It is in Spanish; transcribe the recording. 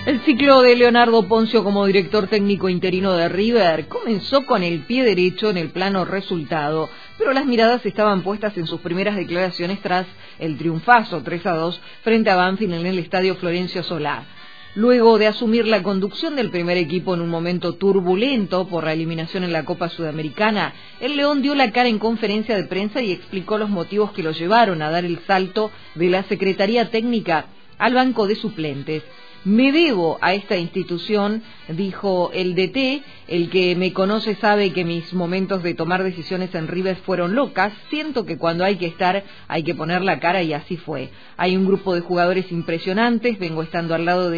El ciclo de Leonardo Poncio como director técnico interino de River comenzó con el pie derecho en el plano resultado, pero las miradas estaban puestas en sus primeras declaraciones tras el triunfazo 3-2 frente a Banfield en el estadio Florencio Solá. Luego de asumir la conducción del primer equipo en un momento turbulento por la eliminación en la Copa Sudamericana, el León dio la cara en conferencia de prensa y explicó los motivos que lo llevaron a dar el salto de la Secretaría Técnica al banco de suplentes. Me debo a esta institución, dijo el DT, el que me conoce sabe que mis momentos de tomar decisiones en River fueron locas, siento que cuando hay que estar hay que poner la cara y así fue. Hay un grupo de jugadores impresionantes, vengo estando al lado de